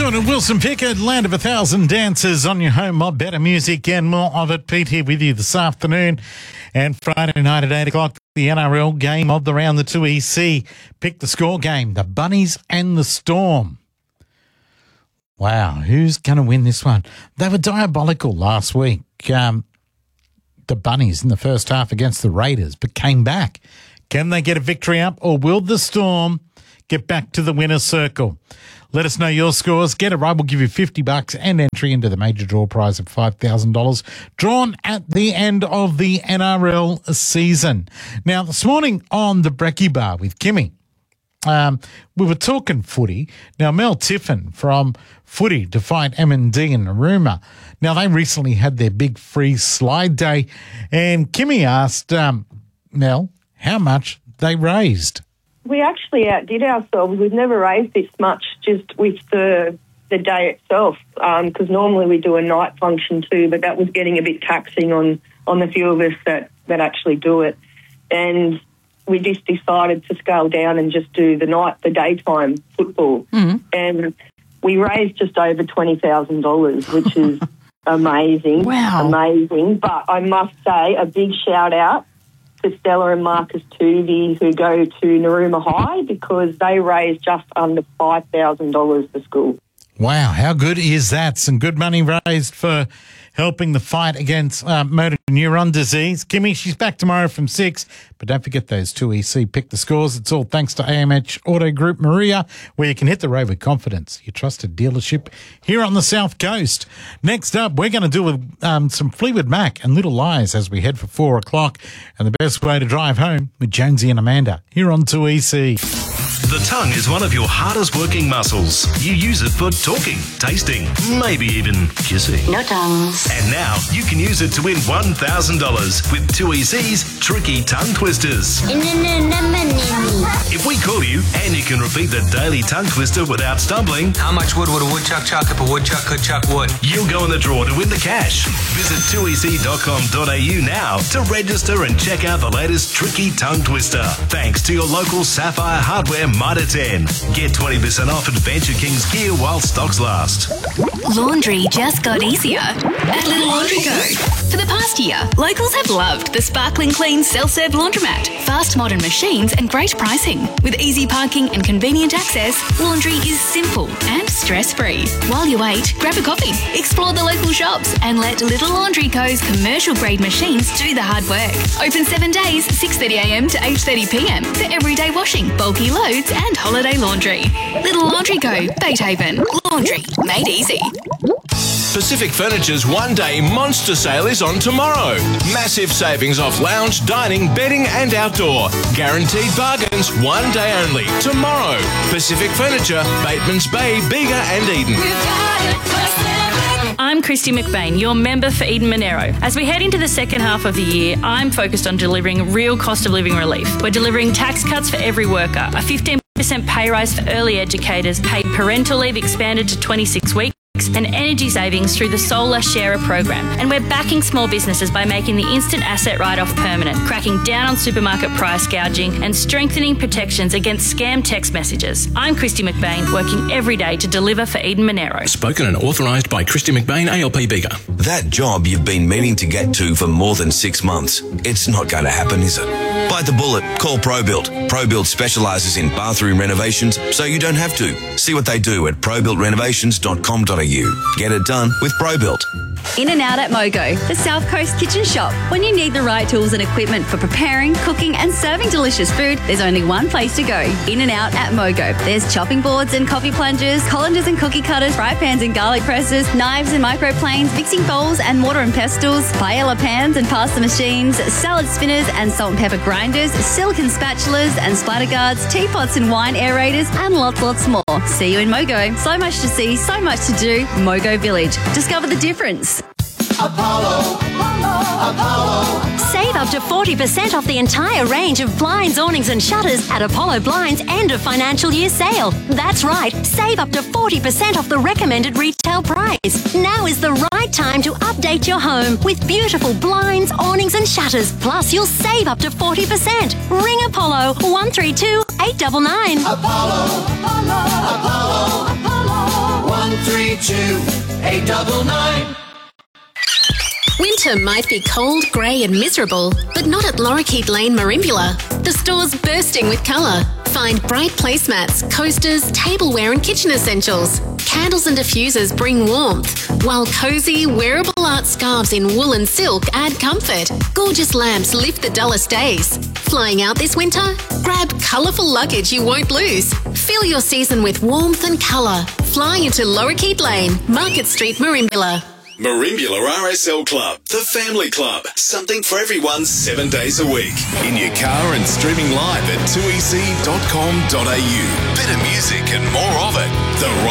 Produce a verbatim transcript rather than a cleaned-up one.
Doing it, Wilson Pickett, Land of a Thousand Dances on your home of better music and more of it. Pete here with you this afternoon. And Friday night at eight o'clock, the N R L game of the round, the two E C. Pick the score game, the Bunnies and the Storm. Wow, who's going to win this one? They were diabolical last week. Um, the Bunnies in the first half against the Raiders, but came back. Can they get a victory up, or will the Storm get back to the winner's circle? Let us know your scores. Get it right. We'll give you fifty bucks and entry into the major draw prize of five thousand dollars drawn at the end of the N R L season. Now, this morning on the Brekkie Bar with Kimmy, um, we were talking footy. Now, Mel Tiffin from Footy to fight M and D in Narooma. Now, they recently had their big free slide day, and Kimmy asked um, Mel how much they raised. We actually outdid ourselves. We've never raised this much just with the the day itself, because um, normally we do a night function too, but that was getting a bit taxing on, on the few of us that, that actually do it. And we just decided to scale down and just do the night, the daytime football. Mm-hmm. And we raised just over twenty thousand dollars, which is amazing. Wow. Amazing. But I must say a big shout out to Stella and Marcus Tuvey, who go to Narooma High, because they raised just under five thousand dollars for school. Wow, how good is that? Some good money raised for helping the fight against uh, motor neuron disease. Kimmy, she's back tomorrow from six, but don't forget those two E C Pick the Scores. It's all thanks to A M H Auto Group Maria, where you can hit the road with confidence. Your trusted dealership here on the South Coast. Next up, we're going to do with um, some Fleetwood Mac and Little Lies as we head for four o'clock. And the best way to drive home with Jonesy and Amanda here on two E C. The tongue is one of your hardest working muscles. You use it for talking, tasting, maybe even kissing. No tongues. And now you can use it to win one thousand dollars with two E C's Tricky Tongue Twisters. If we call you and you can repeat the daily tongue twister without stumbling, how much wood would a woodchuck chuck if a woodchuck could chuck wood? You'll go in the draw to win the cash. Visit two e c dot com dot a u now to register and check out the latest Tricky Tongue Twister. Thanks to your local Sapphire Hardware Mitre ten. Get twenty percent off Adventure Kings gear while stocks last. Laundry just got easier at Little Laundry Co. For the past year, locals have loved the sparkling clean self-serve laundromat. Fast modern machines and great pricing. With easy parking and convenient access, laundry is simple and stress-free. While you wait, grab a coffee, explore the local shops and let Little Laundry Co.'s commercial-grade machines do the hard work. Open seven days, six thirty a m to eight thirty p m for everyday washing, bulky loads and holiday laundry. Little Laundry Co. Beethaven. Laundry made easy. Pacific Furniture's one-day monster sale is on tomorrow. Massive savings off lounge, dining, bedding and outdoor. Guaranteed bargains, one day only. Tomorrow. Pacific Furniture, Bateman's Bay, Bega and Eden. I'm Christy McBain, your member for Eden Monero. As we head into the second half of the year, I'm focused on delivering real cost of living relief. We're delivering tax cuts for every worker, a fifteen percent pay rise for early educators, paid parental leave expanded to twenty-six weeks, and energy savings through the Solar Sharer program. And we're backing small businesses by making the instant asset write-off permanent, cracking down on supermarket price gouging and strengthening protections against scam text messages. I'm Christy McBain, working every day to deliver for Eden Monero. Spoken and authorised by Christy McBain, A L P Bega. That job you've been meaning to get to for more than six months. It's not going to happen, is it? Bite the bullet. Call ProBuild. ProBuild specialises in bathroom renovations, so you don't have to. See what they do at pro build renovations dot com dot a u. Get it done with ProBuild. In and Out at Mogo, the South Coast kitchen shop. When you need the right tools and equipment for preparing, cooking and serving delicious food, there's only one place to go. In and Out at Mogo. There's chopping boards and coffee plungers, colanders and cookie cutters, fry pans and garlic presses, knives and microplanes, mixing bowls and mortar and pestles, paella pans and pasta machines, salad spinners and salt and pepper grinders, silicone spatulas and splatter guards, teapots and wine aerators, and lots, lots more. See you in Mogo. So much to see, so much to do. Mogo Village. Discover the difference. Apollo, Apollo, Apollo. Save up to forty percent off the entire range of blinds, awnings and shutters at Apollo Blinds' end of financial year sale. That's right, save up to forty percent off the recommended retail price. Now is the right time to update your home with beautiful blinds, awnings and shutters. Plus, you'll save up to forty percent. Ring Apollo one three two, eight nine nine. Apollo, Apollo, Apollo, Apollo, one two eight nine nine. Winter might be cold, grey and miserable, but not at Lorikeet Lane, Merimbula. The store's bursting with colour. Find bright placemats, coasters, tableware and kitchen essentials. Candles and diffusers bring warmth, while cosy, wearable art scarves in wool and silk add comfort. Gorgeous lamps lift the dullest days. Flying out this winter? Grab colourful luggage you won't lose. Fill your season with warmth and colour. Fly into Lorikeet Lane, Market Street, Merimbula. Merimbula R S L Club, the family club. Something for everyone seven days a week. In your car and streaming live at two e c dot com dot a u. Better music and more of it. The